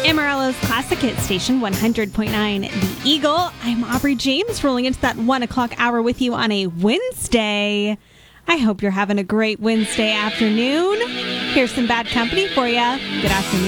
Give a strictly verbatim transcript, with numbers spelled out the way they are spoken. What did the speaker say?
Amarillo's Classic Hit Station, one hundred point nine The Eagle. I'm Aubrey James, rolling into that one o'clock hour with you on a Wednesday. I hope you're having a great Wednesday afternoon. Here's some Bad Company for you. Good afternoon.